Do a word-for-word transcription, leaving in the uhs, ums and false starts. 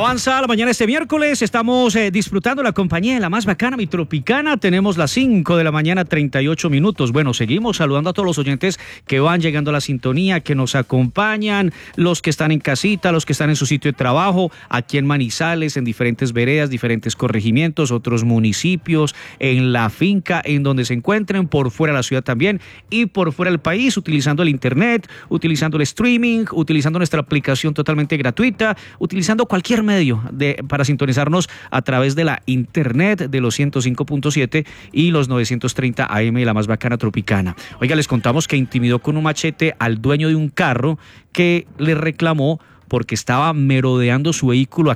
Avanza la mañana este miércoles, estamos eh, disfrutando la compañía de la más bacana, mi Tropicana. Tenemos las cinco de la mañana, treinta y ocho minutos. Bueno, seguimos saludando a todos los oyentes que van llegando a la sintonía, que nos acompañan, los que están en casita, los que están en su sitio de trabajo, aquí en Manizales, en diferentes veredas, diferentes corregimientos, otros municipios, en la finca, en donde se encuentren, por fuera de la ciudad también y por fuera del país, utilizando el internet, utilizando el streaming, utilizando nuestra aplicación totalmente gratuita, utilizando cualquier medio de, para sintonizarnos a través de la internet de los ciento cinco punto siete y los novecientos treinta A M de la más bacana Tropicana. Oiga, les contamos que intimidó con un machete al dueño de un carro que le reclamó porque estaba merodeando su vehículo